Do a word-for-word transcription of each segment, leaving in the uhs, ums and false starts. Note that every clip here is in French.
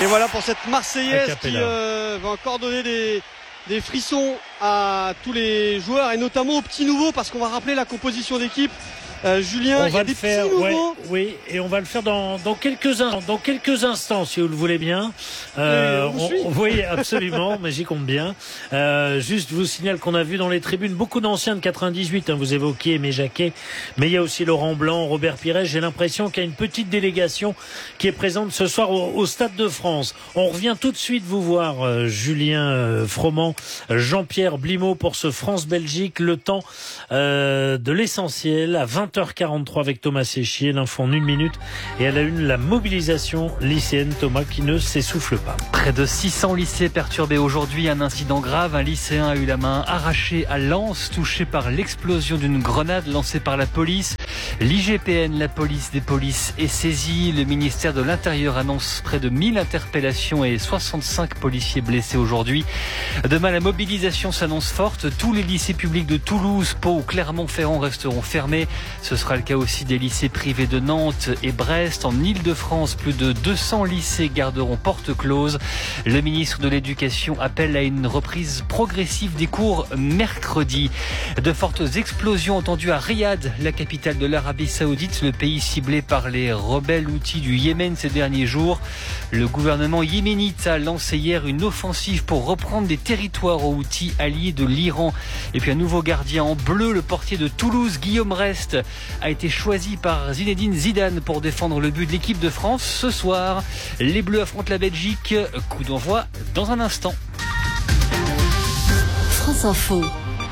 Et voilà pour cette Marseillaise qui euh, va encore donner des, des frissons à tous les joueurs et notamment aux petits nouveaux, parce qu'on va rappeler la composition d'équipe. Euh, Julien, on il y a va des le faire, petits nouveaux. Ouais, oui, et on va le faire dans, dans quelques in, dans quelques instants, si vous le voulez bien. Euh, oui, on, oui, absolument, mais j'y compte bien. Euh, juste, je vous signale qu'on a vu dans les tribunes beaucoup d'anciens de quatre-vingt-dix-huit. Hein, vous évoquiez Aimé Jacquet, mais il y a aussi Laurent Blanc, Robert Pires. J'ai l'impression qu'il y a une petite délégation qui est présente ce soir au, au Stade de France. On revient tout de suite vous voir, euh, Julien euh, Froment, Jean-Pierre Blimaud pour ce France-Belgique. Le temps euh, de l'essentiel à vingt heures quarante-trois avec Thomas Séchier, l'info en une minute, et à la une, la mobilisation lycéenne, Thomas, qui ne s'essouffle pas. Près de six cents lycées perturbés aujourd'hui, un incident grave, un lycéen a eu la main arrachée à Lens, touché par l'explosion d'une grenade lancée par la police. L'I G P N, la police des polices, est saisie. Le ministère de l'Intérieur annonce près de mille interpellations et soixante-cinq policiers blessés aujourd'hui. Demain, la mobilisation s'annonce forte. Tous les lycées publics de Toulouse, Pau ou Clermont-Ferrand resteront fermés. Ce sera le cas aussi des lycées privés de Nantes et Brest. En Île-de-France, plus de deux cents lycées garderont porte close. Le ministre de l'Éducation appelle à une reprise progressive des cours mercredi. De fortes explosions entendues à Riyad, la capitale de l'Arabie Saoudite, le pays ciblé par les rebelles houthis du Yémen ces derniers jours. Le gouvernement yéménite a lancé hier une offensive pour reprendre des territoires aux houthis alliés de l'Iran. Et puis un nouveau gardien en bleu, le portier de Toulouse, Guillaume Rest, a été choisi par Zinedine Zidane pour défendre le but de l'équipe de France. Ce soir, les Bleus affrontent la Belgique. Coup d'envoi dans un instant. France Info.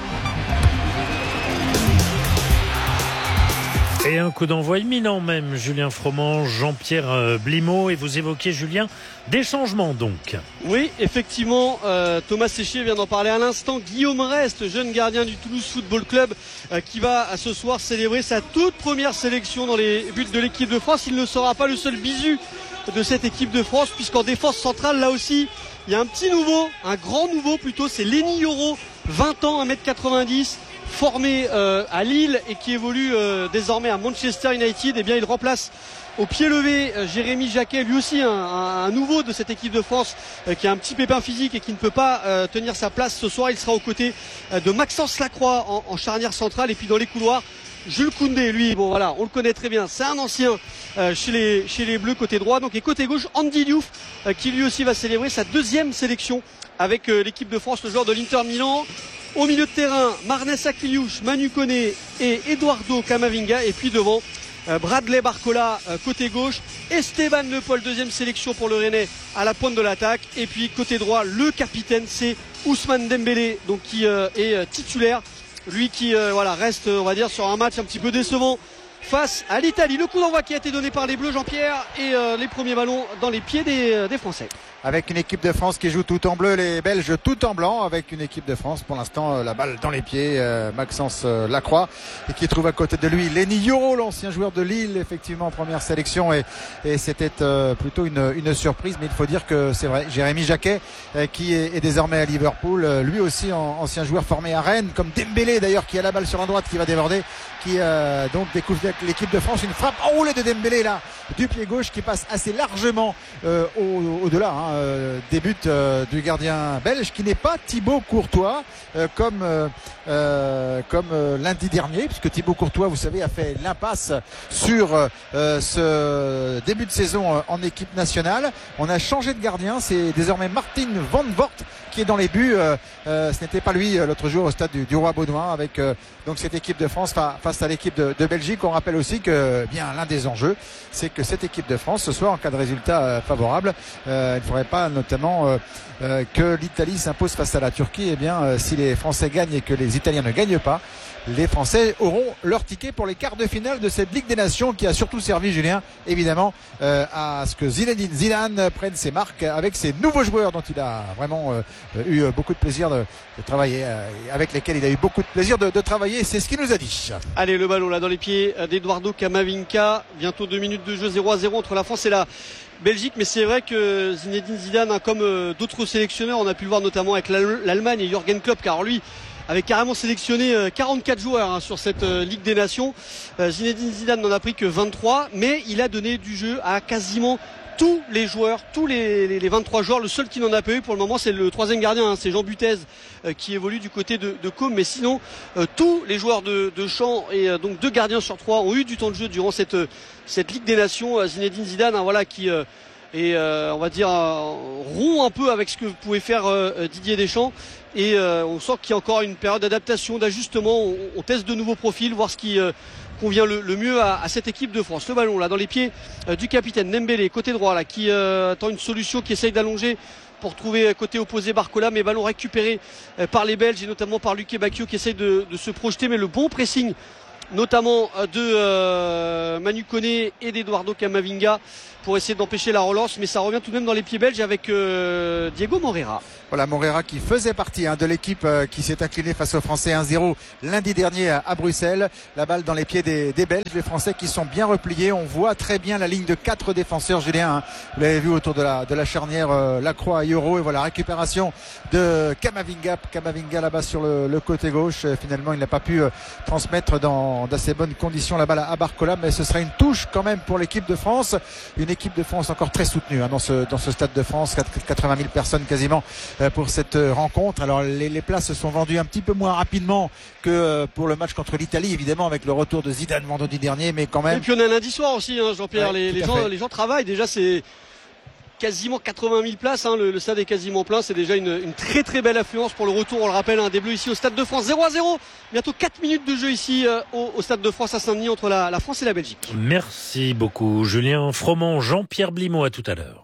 Et un coup d'envoi imminent même, Julien Froment, Jean-Pierre Blimaud. Et vous évoquez, Julien, des changements donc. Oui, effectivement, euh, Thomas Séchier vient d'en parler à l'instant. Guillaume Rest, jeune gardien du Toulouse Football Club, euh, qui va à ce soir célébrer sa toute première sélection dans les buts de l'équipe de France. Il ne sera pas le seul bisu de cette équipe de France, puisqu'en défense centrale, là aussi, il y a un petit nouveau, un grand nouveau plutôt, c'est Lenny Yoro, vingt ans, un mètre quatre-vingt-dix, formé euh, à Lille et qui évolue euh, désormais à Manchester United. Et bien il remplace au pied levé euh, Jérémy Jacquet, lui aussi un, un, un nouveau de cette équipe de France euh, qui a un petit pépin physique et qui ne peut pas euh, tenir sa place ce soir. Il sera aux côtés euh, de Maxence Lacroix en, en charnière centrale, et puis dans les couloirs, Jules Koundé, lui, bon voilà, on le connaît très bien, c'est un ancien euh, chez, les, chez les Bleus côté droit. Donc, et côté gauche, Andy Diouf euh, qui lui aussi va célébrer sa deuxième sélection avec euh, l'équipe de France, le joueur de l'Inter Milan. Au milieu de terrain, Marnes Akiliouche, Manu Koné et Eduardo Camavinga. Et puis devant, euh, Bradley Barcola euh, côté gauche, Esteban Le Paul, deuxième sélection pour le Rennais à la pointe de l'attaque. Et puis côté droit, le capitaine, c'est Ousmane Dembélé, donc qui euh, est euh, titulaire. Lui qui euh, voilà, reste, on va dire, sur un match un petit peu décevant face à l'Italie. Le coup d'envoi qui a été donné par les Bleus, Jean-Pierre, et euh, les premiers ballons dans les pieds des, euh, des Français. Avec une équipe de France qui joue tout en bleu, les Belges tout en blanc, avec une équipe de France pour l'instant euh, la balle dans les pieds, euh, Maxence euh, Lacroix, et qui trouve à côté de lui Lenny Yoro, l'ancien joueur de Lille, effectivement en première sélection, et, et c'était euh, plutôt une, une surprise, mais il faut dire que c'est vrai, Jérémy Jacquet euh, qui est, est désormais à Liverpool, euh, lui aussi en, ancien joueur formé à Rennes, comme Dembélé d'ailleurs, qui a la balle sur la droite, qui va déborder, qui euh, donc découvre avec l'équipe de France une frappe enroulée de Dembélé là, du pied gauche, qui passe assez largement euh, au, au-delà hein, euh, des buts euh, du gardien belge, qui n'est pas Thibaut Courtois euh, comme euh, euh, comme euh, lundi dernier, puisque Thibaut Courtois, vous savez, a fait l'impasse sur euh, ce début de saison euh, en équipe nationale. On a changé de gardien, c'est désormais Martin Van Voort qui est dans les buts. Euh, euh, ce n'était pas lui euh, l'autre jour au stade du, du Roi Baudouin, avec euh, donc cette équipe de France fa- face à l'équipe de, de Belgique. On rappelle aussi que bien l'un des enjeux, c'est que cette équipe de France, ce soir, en cas de résultat euh, favorable, euh, il ne faudrait pas notamment euh, euh, que l'Italie s'impose face à la Turquie. Et bien, euh, si les Français gagnent et que les Italiens ne gagnent pas, les Français auront leur ticket pour les quarts de finale de cette Ligue des Nations, qui a surtout servi, Julien, évidemment, euh, à ce que Zinedine Zidane prenne ses marques avec ses nouveaux joueurs dont il a vraiment euh, eu beaucoup de plaisir de, de travailler, euh, avec lesquels il a eu beaucoup de plaisir de, de travailler. C'est ce qu'il nous a dit. Allez, le ballon là dans les pieds d'Eduardo Camavinga. Bientôt deux minutes de jeu, zéro à zéro entre la France et la Belgique. Mais c'est vrai que Zinedine Zidane, hein, comme euh, d'autres sélectionneurs, on a pu le voir notamment avec l'Allemagne et Jürgen Klopp, car lui avait carrément sélectionné quarante-quatre joueurs hein, sur cette euh, Ligue des Nations. Euh, Zinedine Zidane n'en a pris que vingt-trois, mais il a donné du jeu à quasiment tous les joueurs, tous les, les, les vingt-trois joueurs, le seul qui n'en a pas eu pour le moment, c'est le troisième gardien, hein, c'est Jean Butez euh, qui évolue du côté de, de Côme. Mais sinon, euh, tous les joueurs de, de champ et euh, donc deux gardiens sur trois ont eu du temps de jeu durant cette, cette Ligue des Nations. Zinedine Zidane, hein, voilà, qui euh, est, euh, on va dire, euh, rond un peu avec ce que pouvait faire euh, Didier Deschamps. Et euh, on sent qu'il y a encore une période d'adaptation, d'ajustement. On, on teste de nouveaux profils, voir ce qui euh, convient le, le mieux à, à cette équipe de France. Le ballon là dans les pieds euh, du capitaine Dembélé, côté droit là, qui euh, attend une solution, qui essaye d'allonger pour trouver côté opposé Barcola, mais ballon récupéré euh, par les Belges et notamment par Luque Bacchio qui essaye de, de se projeter, mais le bon pressing notamment de euh, Manu Koné et d'Eduardo Camavinga pour essayer d'empêcher la relance, mais ça revient tout de même dans les pieds belges avec euh, Diego Moreira. Voilà, Moreira qui faisait partie hein, de l'équipe euh, qui s'est inclinée face aux Français un zéro lundi dernier à, à Bruxelles. La balle dans les pieds des, des Belges, les Français qui sont bien repliés. On voit très bien la ligne de quatre défenseurs, Julien. Hein. Vous l'avez vu autour de la, de la charnière euh, Lacroix et Euro. Et voilà, récupération de Camavinga. Camavinga là-bas sur le, le côté gauche. Euh, finalement, il n'a pas pu euh, transmettre dans d'assez bonnes conditions la balle à, à Barcola, mais ce sera une touche quand même pour l'équipe de France. Une équipe de France encore très soutenue hein, dans ce dans ce stade de France, quatre-vingt mille personnes quasiment euh, pour cette rencontre. Alors les, les places se sont vendues un petit peu moins rapidement que euh, pour le match contre l'Italie, évidemment avec le retour de Zidane vendredi dernier, mais quand même. Et puis on a lundi soir aussi, hein, Jean-Pierre. Ouais, les, les gens les gens travaillent déjà. C'est quasiment quatre-vingt mille places, hein, le, le stade est quasiment plein, c'est déjà une, une très très belle affluence pour le retour, on le rappelle, hein, des Bleus ici au Stade de France. Zéro à zéro, bientôt quatre minutes de jeu ici euh, au, au Stade de France à Saint-Denis entre la, la France et la Belgique. Merci beaucoup Julien Froment, Jean-Pierre Blimot, à tout à l'heure.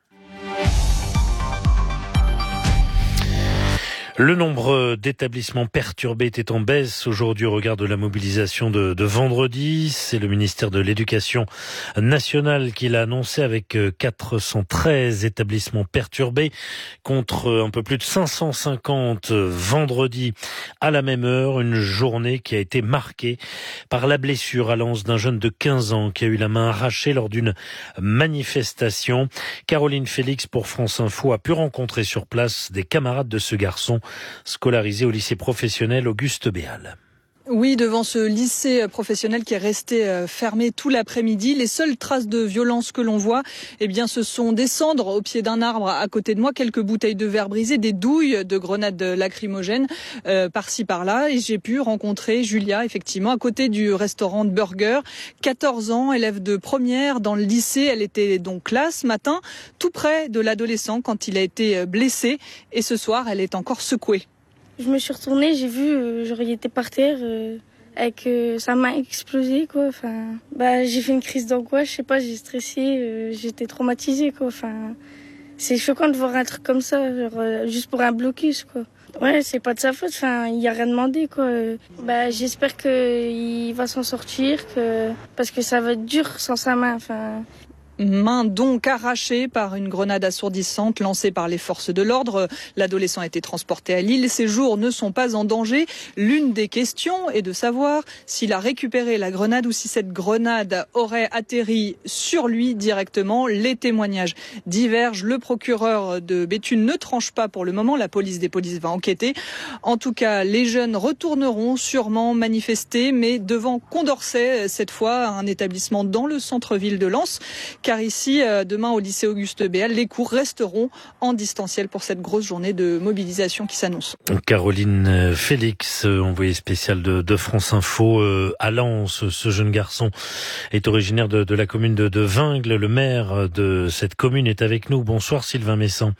Le nombre d'établissements perturbés était en baisse aujourd'hui au regard de la mobilisation de, de vendredi. C'est le ministère de l'Éducation nationale qui l'a annoncé avec quatre cent treize établissements perturbés contre un peu plus de cinq cent cinquante vendredi à la même heure. Une journée qui a été marquée par la blessure à l'anse d'un jeune de quinze ans qui a eu la main arrachée lors d'une manifestation. Caroline Félix pour France Info a pu rencontrer sur place des camarades de ce garçon scolarisé au lycée professionnel Auguste Béal. Oui, devant ce lycée professionnel qui est resté fermé tout l'après-midi, les seules traces de violence que l'on voit, eh bien, ce sont des cendres au pied d'un arbre à côté de moi, quelques bouteilles de verre brisées, des douilles de grenades lacrymogènes euh, par-ci par-là. Et j'ai pu rencontrer Julia, effectivement, à côté du restaurant de burger. quatorze ans, élève de première dans le lycée. Elle était donc là ce matin, tout près de l'adolescent quand il a été blessé. Et ce soir, elle est encore secouée. Je me suis retournée, j'ai vu, euh, genre il était par terre, euh, avec euh, sa main explosée, quoi. Enfin, bah j'ai fait une crise d'angoisse, je sais pas, j'ai stressé, euh, j'étais traumatisée, quoi. Enfin, c'est choquant de voir un truc comme ça, genre euh, juste pour un blocus, quoi. Ouais, c'est pas de sa faute, enfin, il a rien demandé, quoi. Euh, bah j'espère que il va s'en sortir, que parce que ça va être dur sans sa main, enfin. Main donc arrachée par une grenade assourdissante lancée par les forces de l'ordre. L'adolescent a été transporté à Lille. Ses jours ne sont pas en danger. L'une des questions est de savoir s'il a récupéré la grenade ou si cette grenade aurait atterri sur lui directement. Les témoignages divergent. Le procureur de Béthune ne tranche pas pour le moment. La police des polices va enquêter. En tout cas, les jeunes retourneront sûrement manifester, mais devant Condorcet, cette fois, un établissement dans le centre-ville de Lens. Car ici, demain au lycée Auguste Béal, les cours resteront en distanciel pour cette grosse journée de mobilisation qui s'annonce. Caroline Félix, envoyée spéciale de, de France Info à Lens. Ce jeune garçon est originaire de, de la commune de, de Vingles. Le maire de cette commune est avec nous. Bonsoir Sylvain Messan.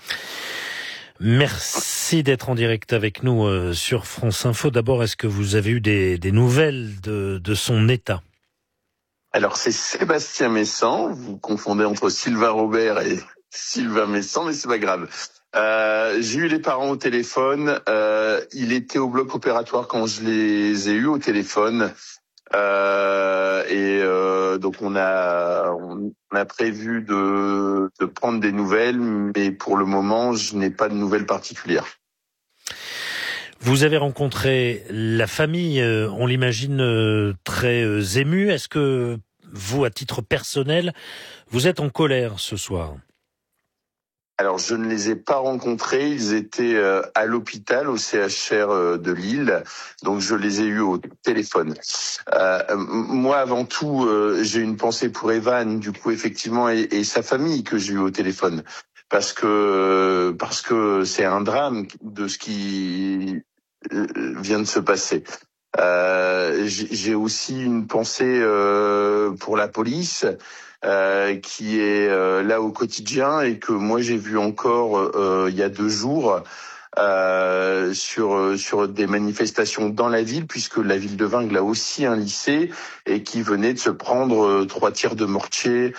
Merci d'être en direct avec nous sur France Info. D'abord, est-ce que vous avez eu des, des nouvelles de, de son état ? Alors c'est Sébastien Messan, vous confondez entre Sylvain Robert et Sylvain Messan, mais c'est pas grave. Euh, j'ai eu les parents au téléphone, euh, il était au bloc opératoire quand je les ai eus au téléphone, euh, et euh, donc on a on a prévu de, de prendre des nouvelles, mais pour le moment je n'ai pas de nouvelles particulières. Vous avez rencontré la famille, on l'imagine très émue. Est-ce que vous, à titre personnel, vous êtes en colère ce soir ? Alors, je ne les ai pas rencontrés. Ils étaient euh, à l'hôpital, au C H R euh, de Lille. Donc, je les ai eus au téléphone. Euh, moi, avant tout, euh, j'ai une pensée pour Evan, du coup, effectivement, et, et sa famille que j'ai eu au téléphone. Parce que parce que c'est un drame de ce qui vient de se passer. Euh, j'ai aussi une pensée euh, pour la police. Euh, qui est euh, là au quotidien et que moi j'ai vu encore euh, il y a deux jours euh, sur sur des manifestations dans la ville, puisque la ville de Vingles a aussi un lycée et qui venait de se prendre euh, trois tirs de mortier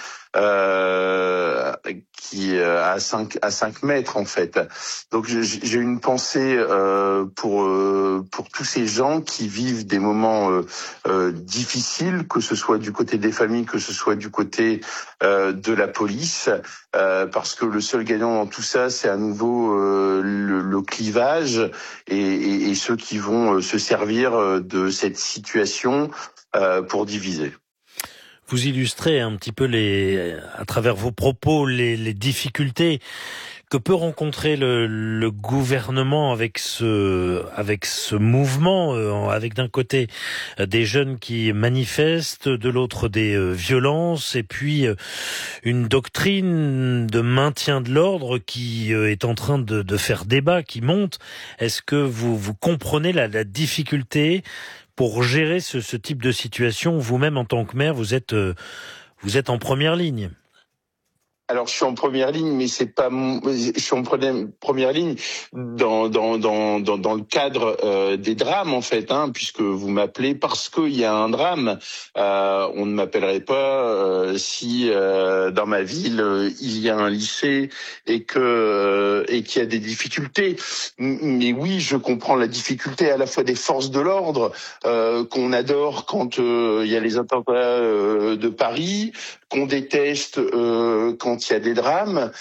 euh, qui à cinq à cinq mètres en fait. Donc j'ai une pensée euh, pour euh, pour tous ces gens qui vivent des moments euh, euh, difficiles, que ce soit du côté des familles, que ce soit du côté euh, de la police, euh, parce que le seul gagnant dans tout ça, c'est à nouveau euh, le, le clivage et, et, et ceux qui vont euh, se servir de cette situation euh, pour diviser. Vous illustrez un petit peu les, à travers vos propos, les, les difficultés que peut rencontrer le, le gouvernement avec ce, avec ce mouvement, euh, avec d'un côté euh, des jeunes qui manifestent, de l'autre des euh, violences, et puis euh, une doctrine de maintien de l'ordre qui euh, est en train de, de faire débat, qui monte. Est-ce que vous, vous comprenez la, la difficulté pour gérer ce, ce type de situation? Vous-même, en tant que maire, vous êtes, euh, vous êtes en première ligne. Alors je suis en première ligne, mais c'est pas mon... je suis en première ligne dans dans dans dans, dans le cadre euh, des drames en fait, hein, puisque vous m'appelez parce qu'il y a un drame. Euh, on ne m'appellerait pas euh, si euh, dans ma ville euh, il y a un lycée et que euh, et qu'il y a des difficultés. Mais oui, je comprends la difficulté à la fois des forces de l'ordre euh, qu'on adore quand euh, il y a les attentats euh, de Paris, qu'on déteste euh, quand il y a des drames.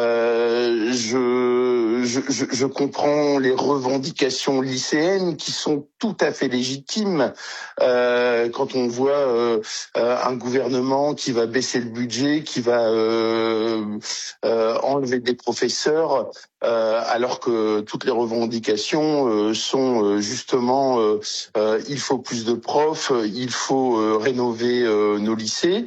Euh, je, je, je comprends les revendications lycéennes qui sont tout à fait légitimes euh, quand on voit euh, un gouvernement qui va baisser le budget, qui va euh, euh, enlever des professeurs, euh, alors que toutes les revendications euh, sont euh, justement euh, euh, il faut plus de profs, il faut euh, rénover euh, nos lycées.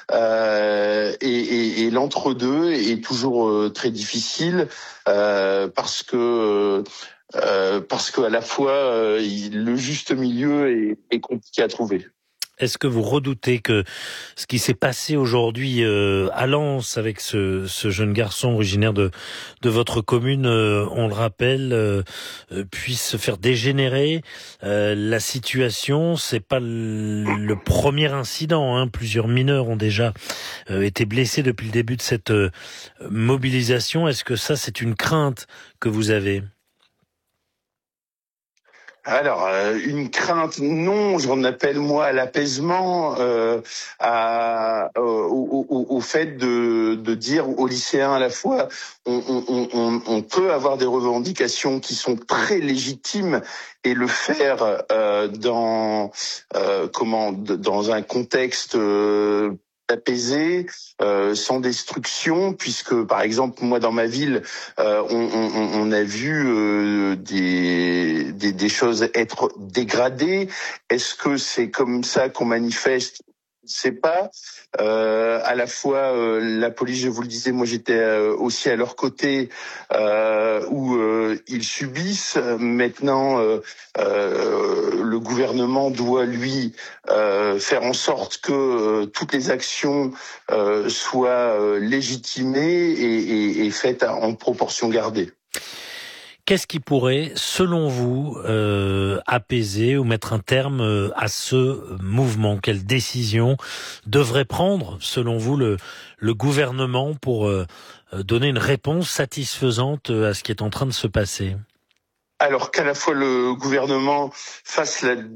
Euh, et, et, et l'entre-deux est toujours euh, très difficile euh, parce que euh, parce qu'à la fois euh, il, le juste milieu est, est compliqué à trouver. Est-ce que vous redoutez que ce qui s'est passé aujourd'hui euh, à Lens avec ce, ce jeune garçon originaire de, de votre commune, euh, on le rappelle, euh, puisse se faire dégénérer euh, la situation? C'est pas le, le premier incident, hein. Plusieurs mineurs ont déjà euh, été blessés depuis le début de cette euh, mobilisation. Est-ce que ça, c'est une crainte que vous avez? Alors, euh, une crainte, non, j'en appelle moi à l'apaisement, euh, à, euh, au, au, au fait de, de dire aux lycéens à la fois, on, on, on, on peut avoir des revendications qui sont très légitimes et le faire euh, dans euh, comment dans un contexte euh, apaisé, euh, sans destruction, puisque par exemple moi dans ma ville euh, on, on, on a vu euh, des, des des choses être dégradées. Est-ce que c'est comme ça qu'on manifeste? Je sais pas. Euh, à la fois euh, la police, je vous le disais, moi j'étais euh, aussi à leur côté euh, où euh, ils subissent. Maintenant, euh, euh, le gouvernement doit lui euh, faire en sorte que euh, toutes les actions euh, soient euh, légitimées et, et, et faites en proportion gardée. Qu'est-ce qui pourrait, selon vous, euh, apaiser ou mettre un terme euh, à ce mouvement? Quelle décision devrait prendre, selon vous, le, le gouvernement pour euh, donner une réponse satisfaisante à ce qui est en train de se passer? Alors qu'à la fois le gouvernement fasse la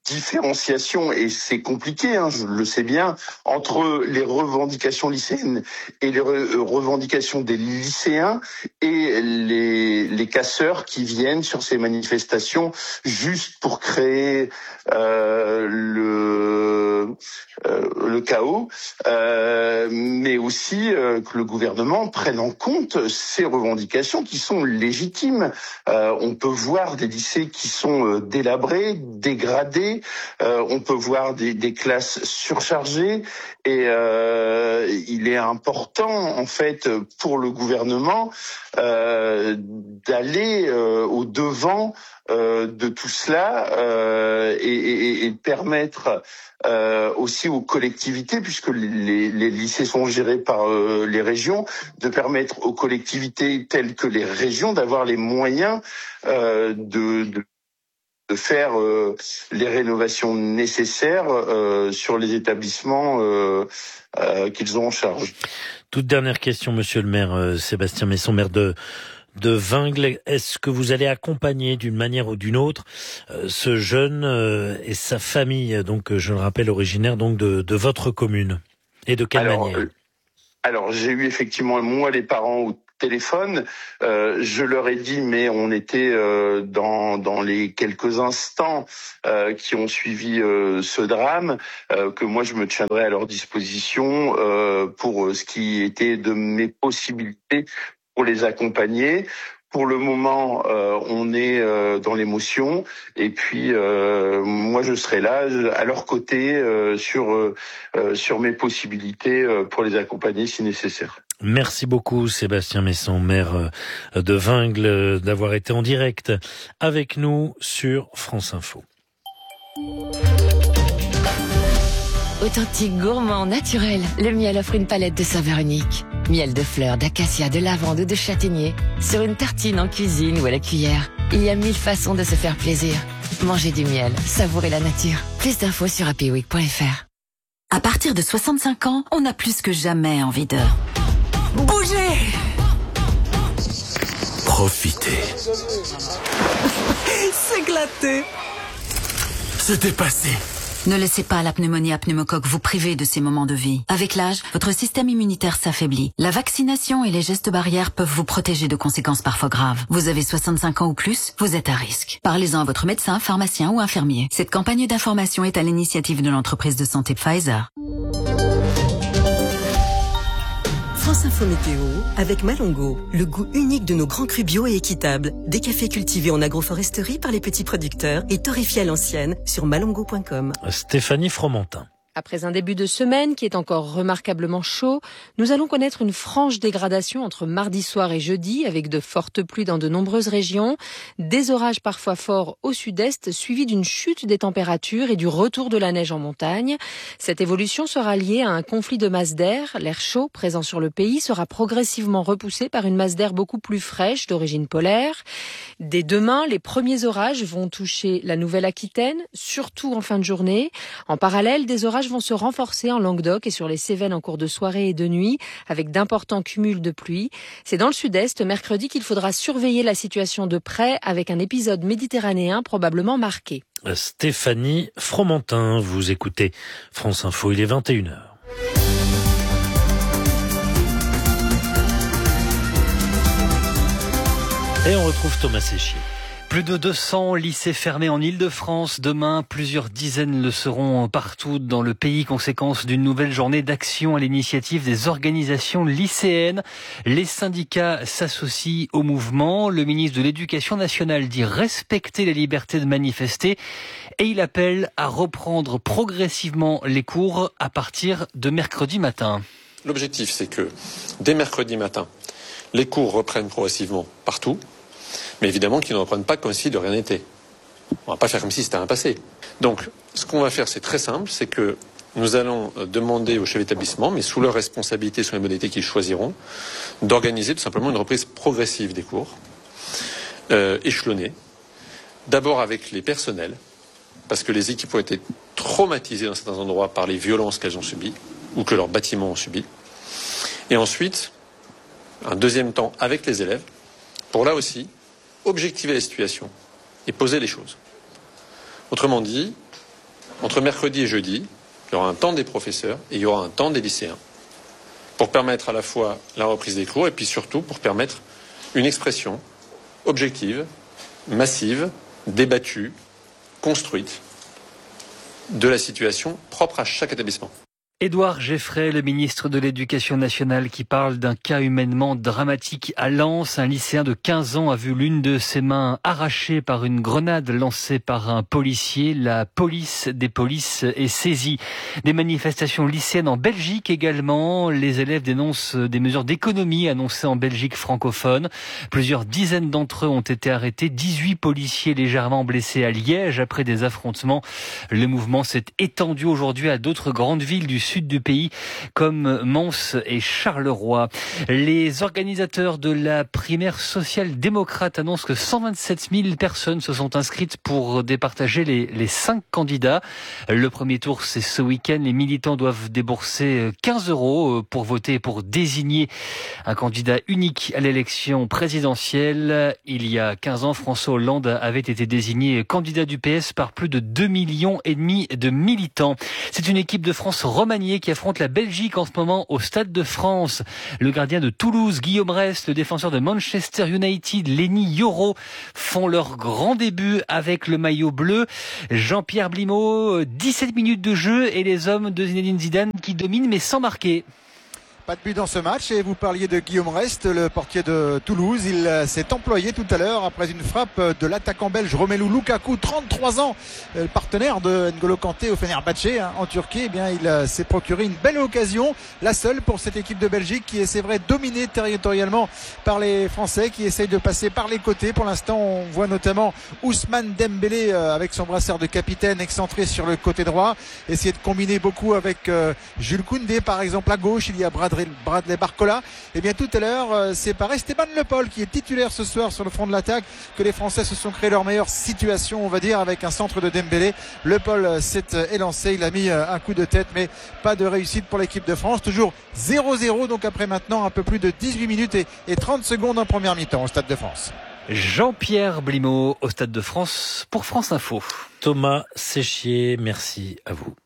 différenciation, et c'est compliqué, hein, je le sais bien, entre les revendications lycéennes et les re- revendications des lycéens et les, les casseurs qui viennent sur ces manifestations juste pour créer euh, le, euh, le chaos, euh, mais aussi euh, que le gouvernement prenne en compte ces revendications qui sont légitimes. Euh, on peut voir des lycées qui sont euh, délabrés, dégradés. Euh, on peut voir des, des classes surchargées et euh, il est important en fait pour le gouvernement euh, d'aller euh, au devant euh, de tout cela euh, et, et, et de permettre euh, aussi aux collectivités, puisque les, les lycées sont gérés par euh, les régions, de permettre aux collectivités telles que les régions d'avoir les moyens euh, de, de de faire euh, les rénovations nécessaires euh, sur les établissements euh, euh, qu'ils ont en charge. Toute dernière question, monsieur le maire, euh, Sébastien Messon, maire de de Vingles. Est-ce que vous allez accompagner d'une manière ou d'une autre euh, ce jeune euh, et sa famille, donc je le rappelle originaire donc de, de votre commune, et de quelle alors, manière? euh, Alors j'ai eu effectivement moi les parents au téléphone, euh, je leur ai dit, mais on était euh, dans dans les quelques instants euh, qui ont suivi euh, ce drame, euh, que moi je me tiendrai à leur disposition euh, pour ce qui était de mes possibilités pour les accompagner. Pour le moment, euh, on est euh, dans l'émotion, et puis euh, moi je serai là à leur côté euh, sur euh, sur mes possibilités euh, pour les accompagner si nécessaire. Merci beaucoup Sébastien Messon, maire de Vingles, d'avoir été en direct avec nous sur France Info. Authentique, gourmand, naturel, le miel offre une palette de saveurs uniques. Miel de fleurs, d'acacia, de lavande ou de châtaignier. Sur une tartine, en cuisine ou à la cuillère. Il y a mille façons de se faire plaisir. Mangez du miel, savourez la nature. Plus d'infos sur happy week point f r. À partir de soixante-cinq ans, on a plus que jamais envie de bouger, profiter, s'éclater, se dépasser. Ne laissez pas la pneumonie à pneumocoque vous priver de ces moments de vie. Avec l'âge, votre système immunitaire s'affaiblit. La vaccination et les gestes barrières peuvent vous protéger de conséquences parfois graves. Vous avez soixante-cinq ans ou plus, vous êtes à risque. Parlez-en à votre médecin, pharmacien ou infirmier. Cette campagne d'information est à l'initiative de l'entreprise de santé Pfizer. France Info Météo avec Malongo, le goût unique de nos grands crus bio et équitables. Des cafés cultivés en agroforesterie par les petits producteurs et torréfiés à l'ancienne sur malongo point com. Stéphanie Fromentin. Après un début de semaine qui est encore remarquablement chaud, nous allons connaître une franche dégradation entre mardi soir et jeudi avec de fortes pluies dans de nombreuses régions, des orages parfois forts au sud-est suivis d'une chute des températures et du retour de la neige en montagne. Cette évolution sera liée à un conflit de masse d'air. L'air chaud présent sur le pays sera progressivement repoussé par une masse d'air beaucoup plus fraîche d'origine polaire. Dès demain, les premiers orages vont toucher la Nouvelle-Aquitaine, surtout en fin de journée. En parallèle, des orages vont se renforcer en Languedoc et sur les Cévennes en cours de soirée et de nuit, avec d'importants cumuls de pluie. C'est dans le sud-est, mercredi, qu'il faudra surveiller la situation de près, avec un épisode méditerranéen probablement marqué. Stéphanie Fromentin, vous écoutez France Info, il est vingt et une heures. Et on retrouve Thomas Séchier. Plus de deux cents lycées fermés en Île-de-France. Demain, plusieurs dizaines le seront partout dans le pays, conséquence d'une nouvelle journée d'action à l'initiative des organisations lycéennes. Les syndicats s'associent au mouvement. Le ministre de l'Éducation nationale dit respecter la liberté de manifester et il appelle à reprendre progressivement les cours à partir de mercredi matin. L'objectif, c'est que dès mercredi matin, les cours reprennent progressivement partout. Mais évidemment qu'ils ne reprennent pas comme si de rien n'était. On ne va pas faire comme si c'était un passé. Donc, ce qu'on va faire, c'est très simple, c'est que nous allons demander aux chefs d'établissement, mais sous leur responsabilité, sous les modalités qu'ils choisiront, d'organiser tout simplement une reprise progressive des cours, euh, échelonnée. D'abord avec les personnels, parce que les équipes ont été traumatisées dans certains endroits par les violences qu'elles ont subies, ou que leurs bâtiments ont subies. Et ensuite, un deuxième temps avec les élèves, pour là aussi, objectiver la situation et poser les choses. Autrement dit, entre mercredi et jeudi, il y aura un temps des professeurs et il y aura un temps des lycéens pour permettre à la fois la reprise des cours et puis surtout pour permettre une expression objective, massive, débattue, construite de la situation propre à chaque établissement. Édouard Geffray, le ministre de l'Éducation nationale, qui parle d'un cas humainement dramatique à Lens. Un lycéen de quinze ans a vu l'une de ses mains arrachée par une grenade lancée par un policier. La police des polices est saisie. Des manifestations lycéennes en Belgique également. Les élèves dénoncent des mesures d'économie annoncées en Belgique francophone. Plusieurs dizaines d'entre eux ont été arrêtés. dix-huit policiers légèrement blessés à Liège après des affrontements. Le mouvement s'est étendu aujourd'hui à d'autres grandes villes du sud du pays comme Mons et Charleroi. Les organisateurs de la primaire social-démocrate annoncent que cent vingt-sept mille personnes se sont inscrites pour départager les, les cinq candidats. Le premier tour, c'est ce week-end. Les militants doivent débourser quinze euros pour voter et pour désigner un candidat unique à l'élection présidentielle. Il y a quinze ans, François Hollande avait été désigné candidat du P S par plus de deux millions et demi de militants. C'est une équipe de France remaniée qui affronte la Belgique en ce moment au Stade de France. Le gardien de Toulouse, Guillaume Rest, le défenseur de Manchester United, Lenny Yoro, font leur grand début avec le maillot bleu. Jean-Pierre Blimaud, dix-sept minutes de jeu et les hommes de Zinedine Zidane qui dominent mais sans marquer. Pas de but dans ce match et vous parliez de Guillaume Rest, le portier de Toulouse. Il s'est employé tout à l'heure après une frappe de l'attaquant belge Romelu Lukaku, trente-trois ans, le partenaire de N'Golo Kanté au Fenerbahçe hein, en Turquie. Eh bien, il s'est procuré une belle occasion, la seule pour cette équipe de Belgique qui est, c'est vrai, dominée territorialement par les Français qui essayent de passer par les côtés. Pour l'instant, on voit notamment Ousmane Dembélé euh, avec son brassard de capitaine excentré sur le côté droit, essayer de combiner beaucoup avec euh, Jules Koundé par exemple à gauche. Il y a Brad Bradley Barcola. Et bien tout à l'heure, c'est par Esteban Le Paul qui est titulaire ce soir sur le front de l'attaque que les Français se sont créés leur meilleure situation, on va dire, avec un centre de Dembélé. Le Paul s'est élancé, il a mis un coup de tête, mais pas de réussite pour l'équipe de France. Toujours zéro zéro, donc après maintenant un peu plus de dix-huit minutes et, et trente secondes en première mi-temps au Stade de France. Jean-Pierre Blimaud au Stade de France pour France Info. Thomas Séchier, merci à vous.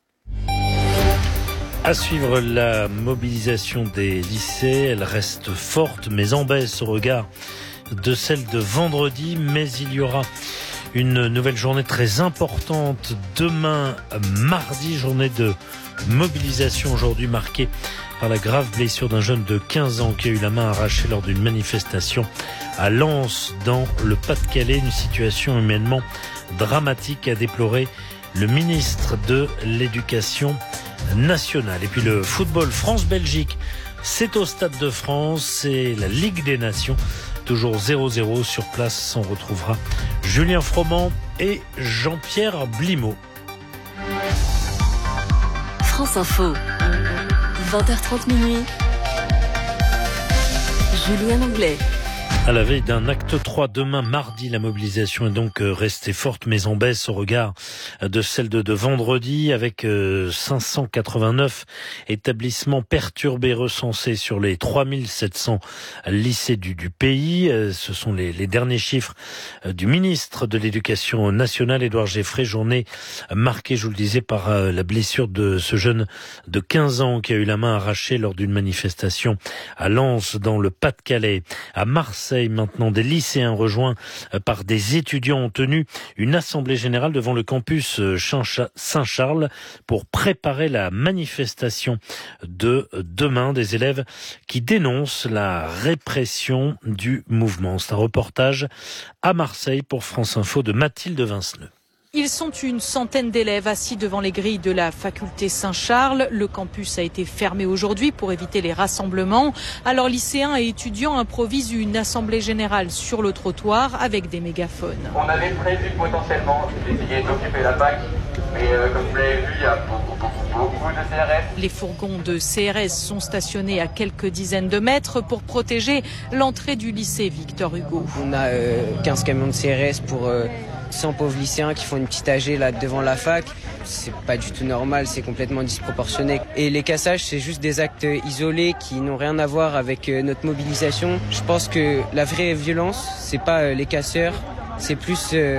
À suivre la mobilisation des lycées, elle reste forte mais en baisse au regard de celle de vendredi, mais il y aura une nouvelle journée très importante demain mardi, journée de mobilisation aujourd'hui marquée par la grave blessure d'un jeune de quinze ans qui a eu la main arrachée lors d'une manifestation à Lens dans le Pas-de-Calais, une situation humainement dramatique à déplorer le ministre de l'Éducation nationale. Et puis le football France-Belgique, c'est au Stade de France, c'est la Ligue des Nations, toujours zéro zéro sur place. On retrouvera Julien Froment et Jean-Pierre Blimaud. France Info, vingt heures trente minuit. Julien Anglais. À la veille d'un acte trois demain mardi, la mobilisation est donc restée forte mais en baisse au regard de celle de, de vendredi, avec cinq cent quatre-vingt-neuf établissements perturbés recensés sur les trois mille sept cents lycées du, du pays. Ce sont les, les derniers chiffres du ministre de l'Éducation nationale, Édouard Geffray. Journée marquée, je vous le disais, par la blessure de ce jeune de quinze ans qui a eu la main arrachée lors d'une manifestation à Lens dans le Pas-de-Calais. À Marseille maintenant, des lycéens rejoints par des étudiants ont tenu une assemblée générale devant le campus Saint-Charles pour préparer la manifestation de demain. Des élèves qui dénoncent la répression du mouvement. C'est un reportage à Marseille pour France Info de Mathilde Vinceneux. Ils sont une centaine d'élèves assis devant les grilles de la faculté Saint-Charles. Le campus a été fermé aujourd'hui pour éviter les rassemblements. Alors lycéens et étudiants improvisent une assemblée générale sur le trottoir avec des mégaphones. On avait prévu potentiellement d'essayer d'occuper la P A C, mais euh, comme vous l'avez vu, il y a beaucoup, beaucoup, beaucoup de C R S. Les fourgons de C R S sont stationnés à quelques dizaines de mètres pour protéger l'entrée du lycée Victor Hugo. On a euh, quinze camions de C R S pour euh, cent pauvres lycéens qui font une petite A G là devant la fac. C'est pas du tout normal, c'est complètement disproportionné. Et les cassages, c'est juste des actes isolés qui n'ont rien à voir avec euh, notre mobilisation. Je pense que la vraie violence, c'est pas euh, les casseurs, c'est plus euh,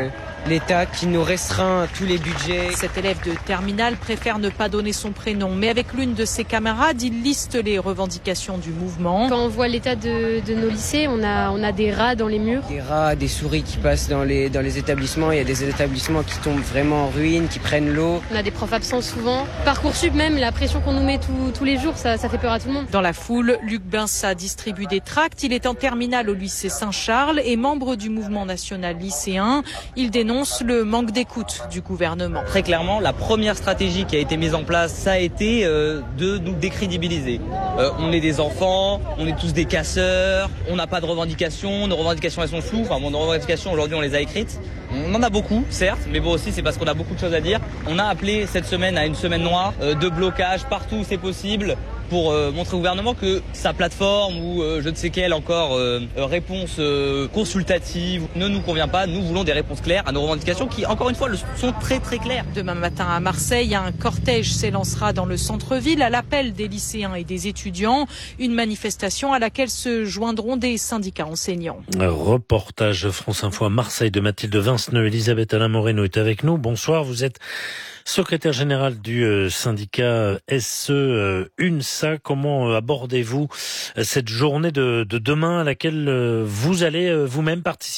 l'État qui nous restreint tous les budgets. Cet élève de terminale préfère ne pas donner son prénom, mais avec l'une de ses camarades, il liste les revendications du mouvement. Quand on voit l'état de, de nos lycées, on a, on a des rats dans les murs. Des rats, des souris qui passent dans les, dans les établissements. Il y a des établissements qui tombent vraiment en ruine, qui prennent l'eau. On a des profs absents souvent. Parcoursup même, la pression qu'on nous met tout, tous les jours, ça, ça fait peur à tout le monde. Dans la foule, Luc Binsat distribue des tracts. Il est en terminale au lycée Saint-Charles et membre du mouvement national lycéen. Il dénonce le manque d'écoute du gouvernement. Très clairement, la première stratégie qui a été mise en place, ça a été euh, de nous décrédibiliser. Euh, on est des enfants, on est tous des casseurs, on n'a pas de revendications, nos revendications elles sont floues. Enfin, bon, nos revendications aujourd'hui on les a écrites. On en a beaucoup, certes, mais bon aussi c'est parce qu'on a beaucoup de choses à dire. On a appelé cette semaine à une semaine noire euh, de blocage partout où c'est possible, pour euh, montrer au gouvernement que sa plateforme ou euh, je ne sais quelle encore euh, réponse euh, consultative ne nous convient pas. Nous voulons des réponses claires à nos revendications qui, encore une fois, le sont très très claires. Demain matin à Marseille, un cortège s'élancera dans le centre-ville à l'appel des lycéens et des étudiants. Une manifestation à laquelle se joindront des syndicats enseignants. Un reportage France Info à Marseille de Mathilde Vinceneux. Elisabeth Alain Moreno est avec nous. Bonsoir, vous êtes secrétaire général du euh, syndicat S E euh, UNSA. Comment euh, abordez-vous euh, cette journée de, de demain à laquelle euh, vous allez euh, vous-même participer ?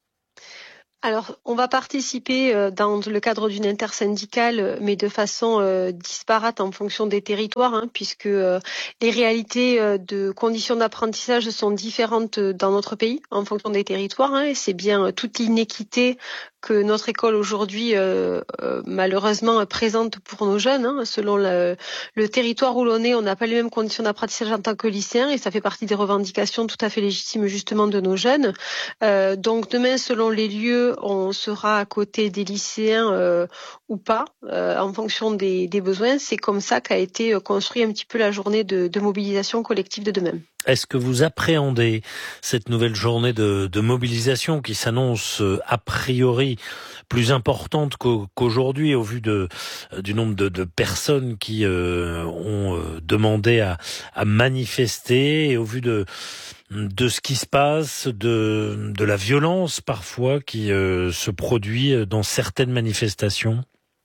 Alors, on va participer euh, dans le cadre d'une intersyndicale, mais de façon euh, disparate en fonction des territoires, hein, puisque euh, les réalités euh, de conditions d'apprentissage sont différentes dans notre pays en fonction des territoires, hein, et c'est bien euh, toute l'inéquité que notre école aujourd'hui euh, euh, malheureusement présente pour nos jeunes, hein. Selon le, le territoire où l'on est, on n'a pas les mêmes conditions d'apprentissage en tant que lycéen, et ça fait partie des revendications tout à fait légitimes justement de nos jeunes. Euh, donc demain, selon les lieux, on sera à côté des lycéens euh, ou pas, euh, en fonction des, des besoins. C'est comme ça qu'a été construit un petit peu la journée de, de mobilisation collective de demain. Est-ce que vous appréhendez cette nouvelle journée de, de mobilisation qui s'annonce a priori plus importante qu'aujourd'hui au vu de, du nombre de, de personnes qui euh, ont demandé à, à manifester et au vu de, de ce qui se passe, de, de la violence parfois qui euh, se produit dans certaines manifestations ?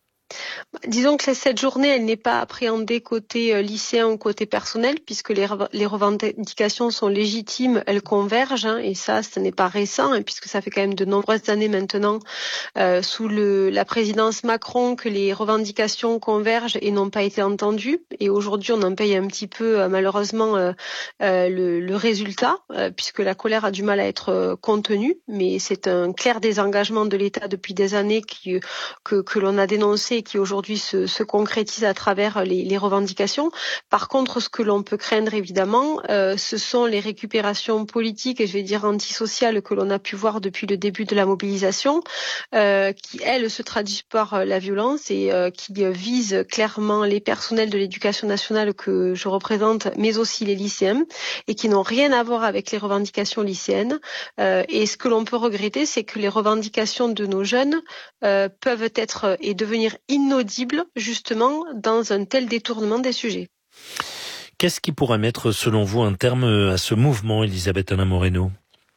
Disons que cette journée, elle n'est pas appréhendée côté lycéen ou côté personnel, puisque les, les revendications sont légitimes, elles convergent, hein, et ça, ce n'est pas récent, hein, puisque ça fait quand même de nombreuses années maintenant, euh, sous le, la présidence Macron, que les revendications convergent et n'ont pas été entendues. Et aujourd'hui, on en paye un petit peu, euh, malheureusement, euh, euh, le, le résultat, euh, puisque la colère a du mal à être euh, contenue. Mais c'est un clair désengagement de l'État depuis des années qui, que, que l'on a dénoncé et qui aujourd'hui se, se concrétise à travers les, les revendications. Par contre, ce que l'on peut craindre évidemment, euh, ce sont les récupérations politiques et je vais dire antisociales que l'on a pu voir depuis le début de la mobilisation, euh, qui elles se traduisent par la violence et euh, qui visent clairement les personnels de l'éducation nationale que je représente, mais aussi les lycéens, et qui n'ont rien à voir avec les revendications lycéennes. Euh, et ce que l'on peut regretter, c'est que les revendications de nos jeunes euh, peuvent être et devenir inaudible justement dans un tel détournement des sujets. Qu'est-ce qui pourrait mettre selon vous un terme à ce mouvement, Elisabeth Alain Moreno ?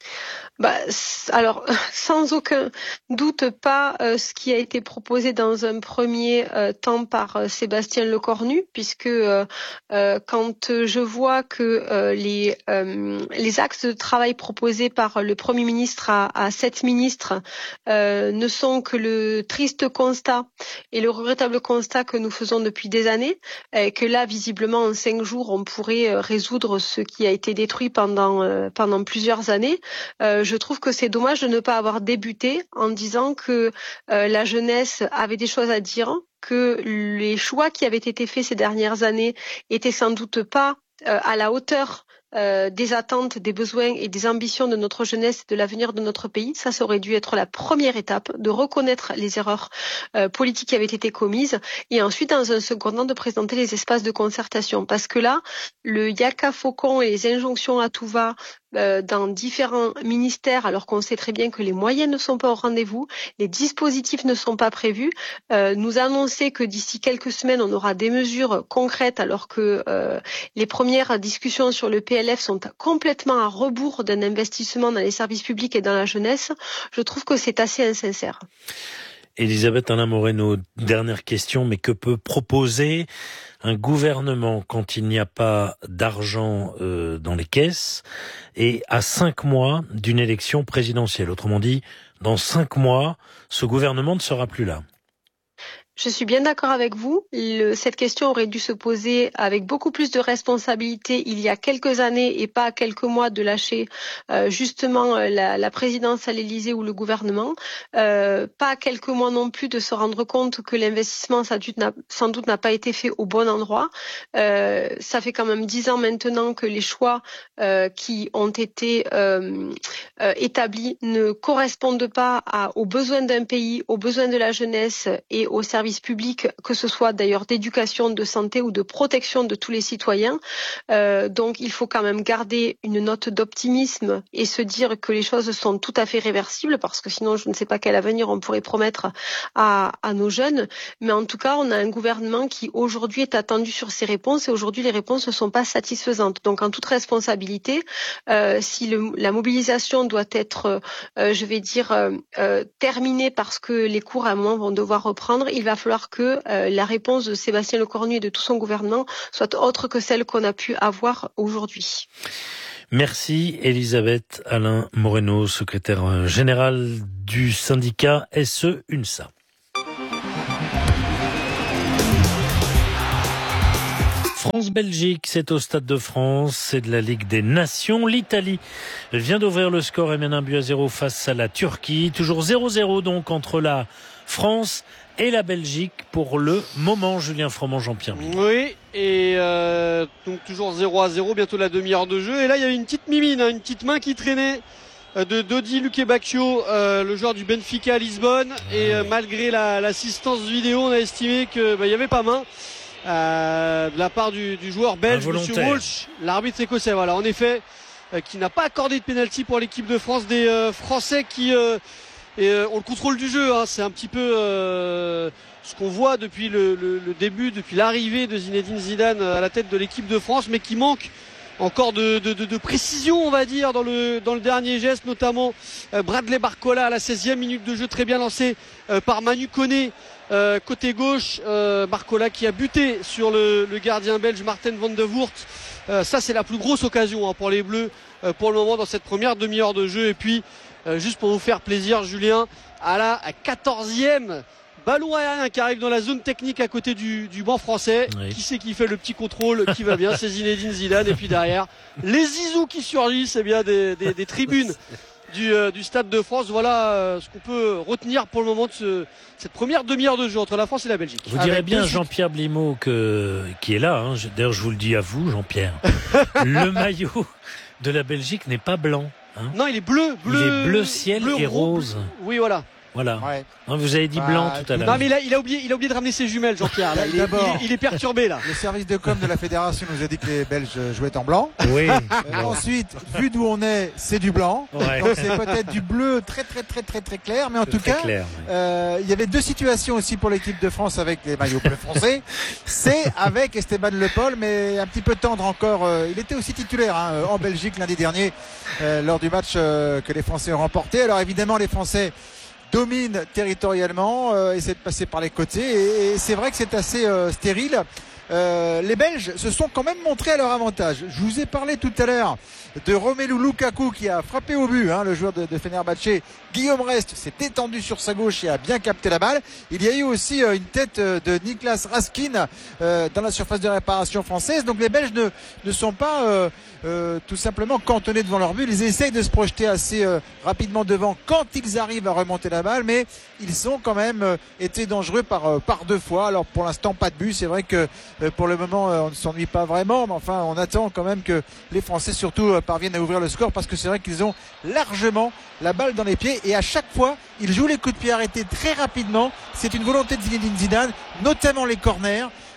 Bah, alors, sans aucun doute pas euh, ce qui a été proposé dans un premier euh, temps par euh, Sébastien Lecornu, puisque euh, euh, quand je vois que euh, les euh, les axes de travail proposés par le Premier ministre à, à sept ministres euh, ne sont que le triste constat et le regrettable constat que nous faisons depuis des années, et que là, visiblement, en cinq jours, on pourrait euh, résoudre ce qui a été détruit pendant euh, pendant plusieurs années. Euh, Je trouve que c'est dommage de ne pas avoir débuté en disant que euh, la jeunesse avait des choses à dire, que les choix qui avaient été faits ces dernières années étaient sans doute pas euh, à la hauteur Euh, des attentes, des besoins et des ambitions de notre jeunesse et de l'avenir de notre pays. Ça, ça aurait dû être la première étape, de reconnaître les erreurs euh, politiques qui avaient été commises et ensuite, dans un second temps, de présenter les espaces de concertation. Parce que là, le yaka faucon et les injonctions à tout va euh, dans différents ministères alors qu'on sait très bien que les moyens ne sont pas au rendez-vous, les dispositifs ne sont pas prévus, euh, nous annoncer que d'ici quelques semaines on aura des mesures concrètes alors que euh, les premières discussions sur le P L F sont complètement à rebours d'un investissement dans les services publics et dans la jeunesse, je trouve que c'est assez insincère. Elisabeth Alain Moreno, dernière question, mais que peut proposer un gouvernement quand il n'y a pas d'argent euh, dans les caisses et à cinq mois d'une élection présidentielle? Autrement dit, dans cinq mois, ce gouvernement ne sera plus là. Je suis bien d'accord avec vous. Le, cette question aurait dû se poser avec beaucoup plus de responsabilité il y a quelques années et pas à quelques mois de lâcher euh, justement la, la présidence à l'Élysée ou le gouvernement. Euh, pas à quelques mois non plus de se rendre compte que l'investissement sans doute n'a, sans doute n'a pas été fait au bon endroit. Euh, ça fait quand même dix ans maintenant que les choix euh, qui ont été euh, euh, établis ne correspondent pas à, aux besoins d'un pays, aux besoins de la jeunesse et aux services publics, que ce soit d'ailleurs d'éducation, de santé ou de protection de tous les citoyens. Euh, donc il faut quand même garder une note d'optimisme et se dire que les choses sont tout à fait réversibles, parce que sinon je ne sais pas quel avenir on pourrait promettre à, à nos jeunes. Mais en tout cas, on a un gouvernement qui aujourd'hui est attendu sur ses réponses et aujourd'hui les réponses ne sont pas satisfaisantes. Donc en toute responsabilité, euh, si le, la mobilisation doit être, euh, je vais dire, euh, euh, terminée parce que les cours à un moment vont devoir reprendre, il va falloir que euh, la réponse de Sébastien Lecornu et de tout son gouvernement soit autre que celle qu'on a pu avoir aujourd'hui. Merci Elisabeth Alain Moreno, secrétaire général du syndicat S E UNSA. France-Belgique, c'est au Stade de France, c'est de la Ligue des Nations. L'Italie vient d'ouvrir le score et mène un but à zéro face à la Turquie. Toujours zéro zéro donc entre la France et la Belgique pour le moment. Julien Froment, Jean-Pierre Mille. Oui, et euh, donc toujours zéro à zéro, bientôt la demi-heure de jeu. Et là, il y avait une petite mimine, hein, une petite main qui traînait de Dodi Lukebakio, euh, le joueur du Benfica à Lisbonne. Et euh, malgré la, l'assistance vidéo, on a estimé qu'il bah, n'y avait pas main. Euh, de la part du, du joueur belge, Monsieur Walsh, l'arbitre écossais, voilà, en effet, euh, qui n'a pas accordé de pénalty pour l'équipe de France, des euh, Français qui euh, et, euh, ont le contrôle du jeu, hein, c'est un petit peu euh, ce qu'on voit depuis le, le, le début, depuis l'arrivée de Zinedine Zidane à la tête de l'équipe de France, mais qui manque encore de, de, de, de précision, on va dire, dans le, dans le dernier geste, notamment euh, Bradley Barcola à la seizième minute de jeu, très bien lancé euh, par Manu Koné. Euh, côté gauche, euh, Barcola qui a buté sur le, le gardien belge Marten van de Voort. Euh, ça c'est la plus grosse occasion hein, pour les Bleus euh, pour le moment dans cette première demi-heure de jeu. Et puis euh, juste pour vous faire plaisir, Julien, à la quatorzième, ballon aérien qui arrive dans la zone technique à côté du, du banc français. Oui. Qui c'est qui fait le petit contrôle qui va bien? C'est Zinedine Zidane. Et puis derrière, les Zizou qui surgissent, eh bien des, des, des tribunes Du, euh, du Stade de France. Voilà euh, ce qu'on peut retenir pour le moment de ce, cette première demi-heure de jeu entre la France et la Belgique. Vous direz bien Jean-Pierre Blimaud que, qui est là, hein. D'ailleurs je vous le dis à vous Jean-Pierre, le maillot de la Belgique n'est pas blanc, hein. Non, il est bleu, bleu, il est bleu ciel bleu, et rose. Bleu. Oui, voilà. Voilà. Ouais. Non, vous avez dit blanc ah, tout à l'heure. Non, mais il a, il a oublié, il a oublié de ramener ses jumelles, Jean-Pierre. Là. Il, est, il, est, il est perturbé là. Le service de com de la fédération nous a dit que les Belges jouaient en blanc. Oui. Euh, ensuite, vu d'où on est, c'est du blanc. Ouais. Donc c'est peut-être du bleu très très très très très clair, mais en c'est tout cas, clair, oui. euh, il y avait deux situations aussi pour l'équipe de France avec les maillots bleus français. C'est avec Esteban Le Pol, mais un petit peu tendre encore. Euh, il était aussi titulaire hein, en Belgique lundi dernier euh, lors du match euh, que les Français ont remporté. Alors évidemment, les Français domine territorialement, euh, essaie de passer par les côtés et, et c'est vrai que c'est assez euh, stérile. Euh, les Belges se sont quand même montrés à leur avantage. Je vous ai parlé tout à l'heure de Romelu Lukaku qui a frappé au but, hein, le joueur de, de Fenerbahçe. Guillaume Rest s'est étendu sur sa gauche et a bien capté la balle. Il y a eu aussi euh, une tête euh, de Niklas Raskin euh, dans la surface de réparation française. Donc les Belges ne, ne sont pas euh, euh, tout simplement cantonnés devant leur but. Ils essayent de se projeter assez euh, rapidement devant quand ils arrivent à remonter la balle, mais ils ont quand même euh, été dangereux par, euh, par deux fois. Alors pour l'instant pas de but. C'est vrai que euh, pour le moment euh, on ne s'ennuie pas vraiment, mais enfin on attend quand même que les Français surtout euh, parviennent à ouvrir le score, parce que c'est vrai qu'ils ont largement la balle dans les pieds et à chaque fois ils jouent les coups de pied arrêtés très rapidement. C'est une volonté de Zinedine Zidane, notamment les corners.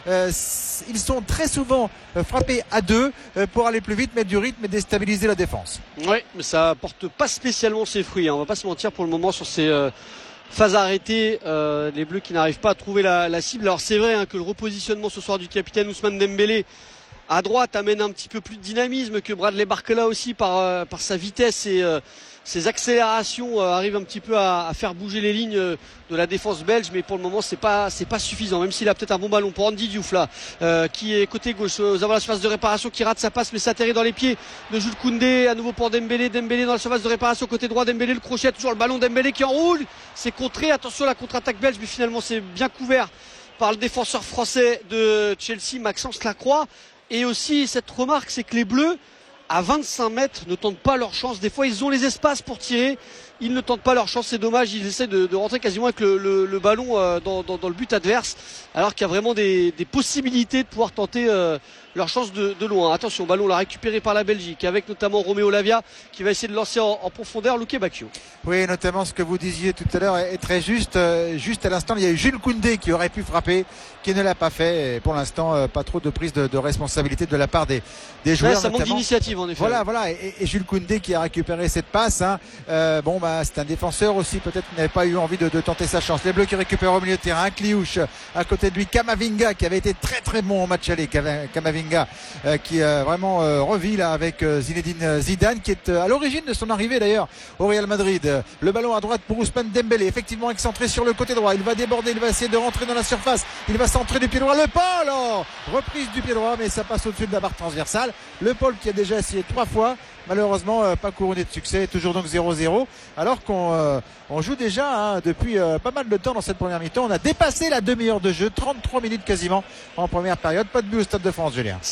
euh, ils sont très souvent euh, frappés à deux euh, pour aller plus vite, mettre du rythme et déstabiliser la défense. Oui, mais ça porte pas spécialement ses fruits, hein. On va pas se mentir pour le moment sur ces euh, phases arrêtées, euh, les Bleus qui n'arrivent pas à trouver la, la cible. Alors c'est vrai hein, que le repositionnement ce soir du capitaine Ousmane Dembélé à droite amène un petit peu plus de dynamisme, que Bradley Barcola aussi par, euh, par sa vitesse et euh, ses accélérations euh, arrive un petit peu à, à faire bouger les lignes euh, de la défense belge, mais pour le moment c'est pas c'est pas suffisant, même s'il a peut-être un bon ballon pour Andy Diouf là, euh, qui est côté gauche aux abords de la surface de réparation, qui rate sa passe mais ça atterrit dans les pieds de Jules Koundé, à nouveau pour Dembélé, Dembélé dans la surface de réparation côté droit, Dembélé le crochet, toujours le ballon Dembélé qui enroule, c'est contré, attention à la contre-attaque belge, mais finalement c'est bien couvert par le défenseur français de Chelsea, Maxence Lacroix. Et aussi cette remarque, c'est que les Bleus à vingt-cinq mètres ne tentent pas leur chance. Des fois ils ont les espaces pour tirer, ils ne tentent pas leur chance, c'est dommage. Ils essaient de, de rentrer quasiment avec le, le, le ballon euh, dans, dans, dans le but adverse, alors qu'il y a vraiment des, des possibilités de pouvoir tenter euh, leur chance de, de loin. Attention, ballon là récupéré par la Belgique avec notamment Roméo Lavia qui va essayer de lancer en, en profondeur Luke Bacchio. Oui, notamment ce que vous disiez tout à l'heure est, est très juste. Euh, juste à l'instant, il y a eu Jules Koundé qui aurait pu frapper, qui ne l'a pas fait. Et pour l'instant, euh, pas trop de prise de, de responsabilité de la part des, des joueurs. Ouais, ça manque d'initiative en effet. Voilà, voilà. Et, et Jules Koundé qui a récupéré cette passe. Hein. Euh, bon, bah, c'est un défenseur aussi, peut-être qu'il n'avait pas eu envie de, de tenter sa chance. Les Bleus qui récupèrent au milieu de terrain. Kliouche à côté de lui, Kamavinga qui avait été très très bon au match aller. Kamavinga euh, qui euh, vraiment euh, revit là avec euh, Zinedine Zidane, qui est euh, à l'origine de son arrivée d'ailleurs au Real Madrid. Le ballon à droite pour Ousmane Dembélé, effectivement excentré sur le côté droit. Il va déborder, il va essayer de rentrer dans la surface. Il va centrer du pied droit. Le Paul, oh reprise du pied droit, mais ça passe au-dessus de la barre transversale. Le Paul qui a déjà essayé trois fois, malheureusement euh, pas couronné de succès, toujours donc zéro zéro, alors qu'on euh, on joue déjà hein, depuis euh, pas mal de temps dans cette première mi-temps. On a dépassé la demi-heure de jeu, trente-trois minutes quasiment en première période. Pas de but au Stade de France, Julien.